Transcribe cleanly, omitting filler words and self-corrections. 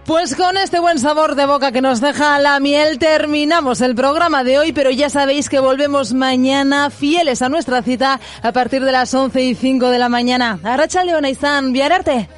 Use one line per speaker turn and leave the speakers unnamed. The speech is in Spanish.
Pues con este buen sabor de boca que nos deja la miel terminamos el programa de hoy, pero ya sabéis que volvemos mañana fieles a nuestra cita a partir de las 11:05 de la mañana. Arratsaldeon izan, bihar arte.